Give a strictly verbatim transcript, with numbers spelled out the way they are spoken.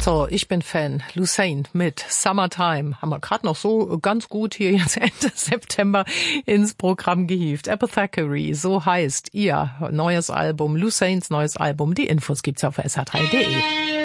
So, ich bin Fan. Lucene mit Summertime haben wir gerade noch so ganz gut hier jetzt Ende September ins Programm gehievt. Apothecary, so heißt ihr neues Album, Lucenes neues Album. Die Infos gibt's auf s h drei punkt d e.